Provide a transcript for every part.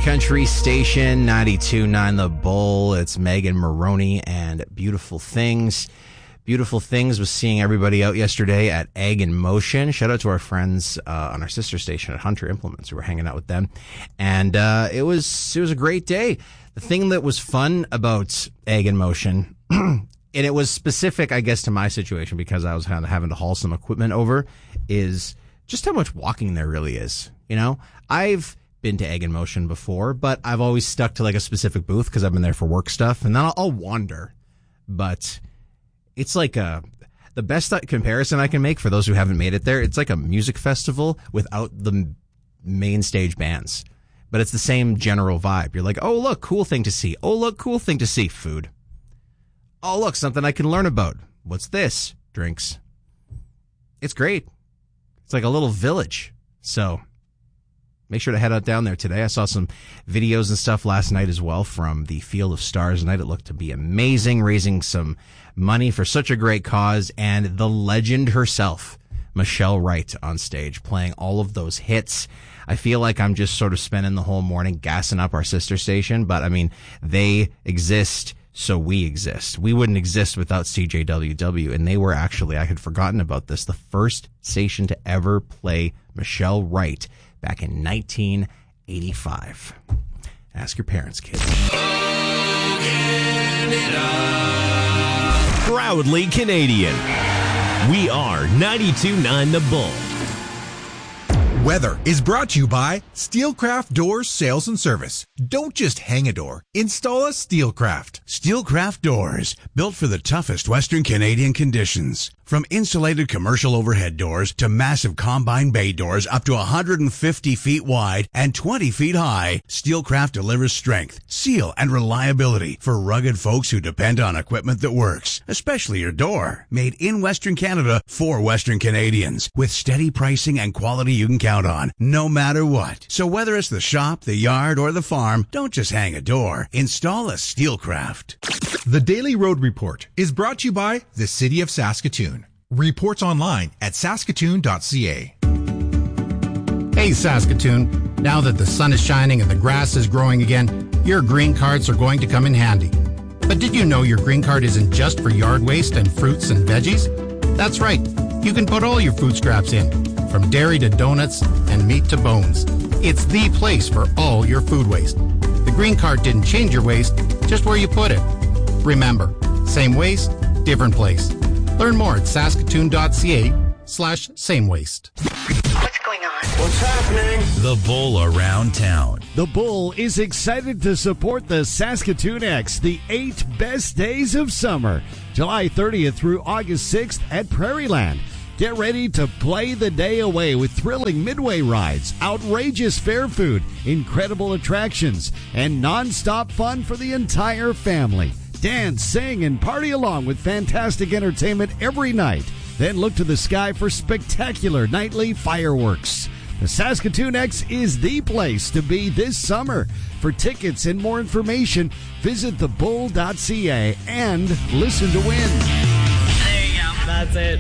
Country Station, 92.9 The Bull. It's Megan Maroney and Beautiful Things. Beautiful Things was seeing everybody out yesterday at Egg in Motion. Shout out to our friends on our sister station at Hunter Implements. We were hanging out with them. And it was a great day. The thing that was fun about Egg in Motion, and it was specific, I guess, to my situation because I was kind of having to haul some equipment over, is just how much walking there really is. You know, I've been to Egg in Motion before, but I've always stuck to like a specific booth because I've been there for work stuff, and then I'll wander. But it's like the best comparison I can make for those who haven't made it there. It's like a music festival without the main stage bands, but it's the same general vibe. You're like, oh look, cool thing to see. Oh look, cool thing to see. Food. Oh look, something I can learn about. What's this? Drinks. It's great. It's like a little village. So make sure to head out down there today. I saw some videos and stuff last night as well from the Field of Stars night. It looked to be amazing, raising some money for such a great cause. And the legend herself, Michelle Wright, on stage playing all of those hits. I feel like I'm just sort of spending the whole morning gassing up our sister station, but I mean, they exist, so we exist. We wouldn't exist without CJWW, and they were actually, I had forgotten about this, the first station to ever play Michelle Wright back in 1985. Ask your parents, kids. Proudly Canadian. We are 92.9 The Bull. Weather is brought to you by Steelcraft Doors Sales and Service. Don't just hang a door. Install a Steelcraft. Steelcraft Doors, built for the toughest Western Canadian conditions. From insulated commercial overhead doors to massive combine bay doors up to 150 feet wide and 20 feet high, Steelcraft delivers strength, seal, and reliability for rugged folks who depend on equipment that works, especially your door. Made in Western Canada for Western Canadians, with steady pricing and quality you can count on, no matter what. So whether it's the shop, the yard, or the farm, don't just hang a door. Install a Steelcraft. The Daily Road Report is brought to you by the City of Saskatoon. Reports online at saskatoon.ca. Hey Saskatoon, now that the sun is shining and the grass is growing again, your green cards are going to come in handy. But did you know your green card isn't just for yard waste and fruits and veggies? That's right, you can put all your food scraps in, from dairy to donuts and meat to bones. It's the place for all your food waste. The green card didn't change your waste, just where you put it. Remember, same waste, different place. Learn more at saskatoon.ca/same waste. What's going on? What's happening? The Bull around town. The Bull is excited to support the Saskatoon X, the 8 best days of summer, July 30th through August 6th at Prairieland. Get ready to play the day away with thrilling midway rides, outrageous fair food, incredible attractions, and non-stop fun for the entire family. Dance, sing, and party along with fantastic entertainment every night. Then look to the sky for spectacular nightly fireworks. The Saskatoon X is the place to be this summer. For tickets and more information, visit thebull.ca and listen to win. There you go. That's it.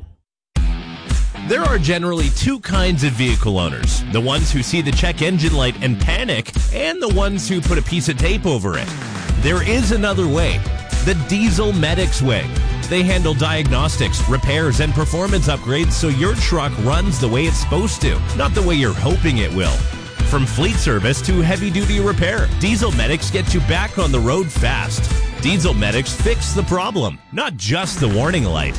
There are generally two kinds of vehicle owners. The ones who see the check engine light and panic, and the ones who put a piece of tape over it. There is another way, the Diesel Medics way. They handle diagnostics, repairs, and performance upgrades so your truck runs the way it's supposed to, not the way you're hoping it will. From fleet service to heavy-duty repair, Diesel Medics get you back on the road fast. Diesel Medics fix the problem, not just the warning light.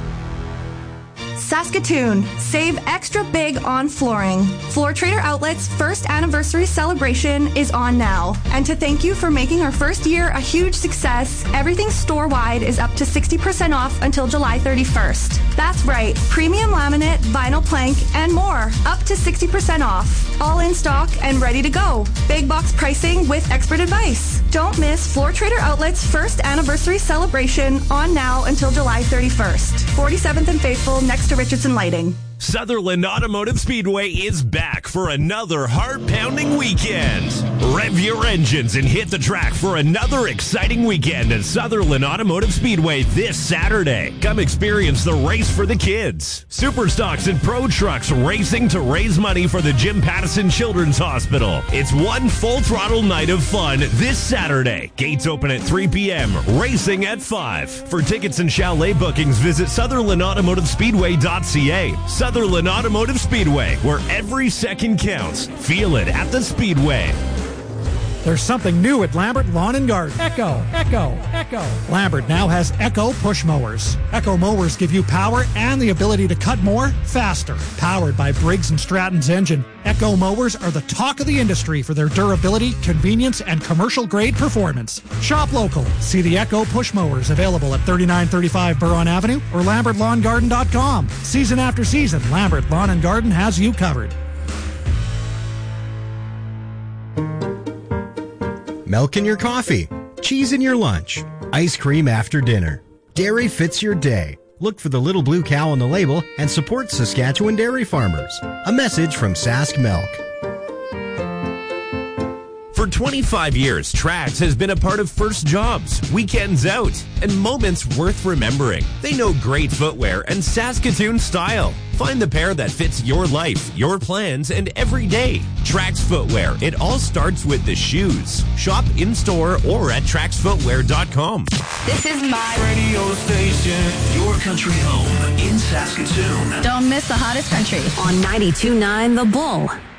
Saskatoon, save extra big on flooring. Floor Trader Outlet's first anniversary celebration is on now. And to thank you for making our first year a huge success, everything store-wide is up to 60% off until July 31st. That's right, premium laminate, vinyl plank, and more, up to 60% off. All in stock and ready to go. Big box pricing with expert advice. Don't miss Floor Trader Outlet's first anniversary celebration on now until July 31st. 47th and Faithful next to Richardson Lighting. Sutherland Automotive Speedway is back for another heart-pounding weekend. Rev your engines and hit the track for another exciting weekend at Sutherland Automotive Speedway this Saturday. Come experience the race for the kids. Superstocks and Pro Trucks racing to raise money for the Jim Pattison Children's Hospital. It's one full-throttle night of fun this Saturday. Gates open at 3 p.m., racing at 5. For tickets and chalet bookings, visit SutherlandAutomotiveSpeedway.ca. Sutherland Automotive Speedway, where every second counts. Feel it at the Speedway. There's something new at Lambert Lawn and Garden. Echo. Lambert now has Echo push mowers. Echo mowers give you power and the ability to cut more faster. Powered by Briggs & Stratton's engine, Echo mowers are the talk of the industry for their durability, convenience, and commercial-grade performance. Shop local. See the Echo push mowers available at 3935 Buron Avenue or LambertLawnGarden.com. Season after season, Lambert Lawn and Garden has you covered. Milk in your coffee, cheese in your lunch, ice cream after dinner. Dairy fits your day. Look for the little blue cow on the label and support Saskatchewan dairy farmers. A message from Sask Milk. For 25 years, Trax has been a part of First Jobs, Weekends Out, and moments worth remembering. They know great footwear and Saskatoon style. Find the pair that fits your life, your plans, and every day. Trax Footwear. It all starts with the shoes. Shop in-store or at TraxFootwear.com. This is my radio station, your country home in Saskatoon. Don't miss the hottest country on 92.9 The Bull.